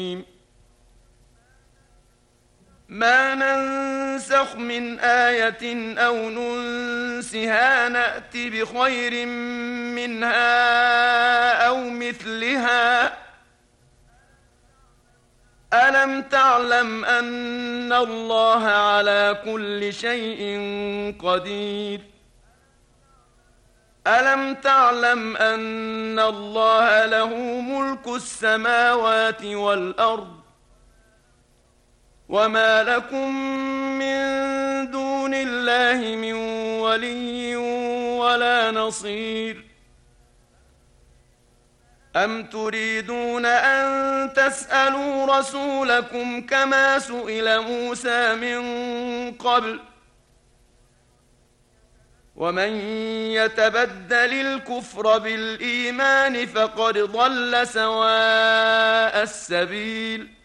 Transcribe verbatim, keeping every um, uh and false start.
ما ننسخ من آية أو ننسها نأت بخير منها أو مثلها ألم تعلم أن الله على كل شيء قدير ألم تعلم أن الله له ملك السماوات والأرض وما لكم من دون الله من ولي ولا نصير أم تريدون أن تسألوا رسولكم كما سئل موسى من قبل ومن يتبدل الكفر بالإيمان فقد ضل سواء السبيل